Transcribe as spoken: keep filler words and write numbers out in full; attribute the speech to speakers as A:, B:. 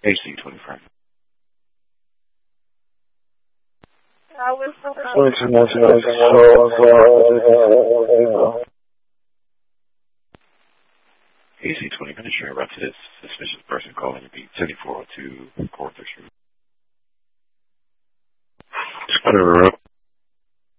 A: A C twenty-five.
B: I was
A: A C twenty, I'm sure about to this suspicious person calling to be seventy-four oh two Fourth Street. Whatever, up.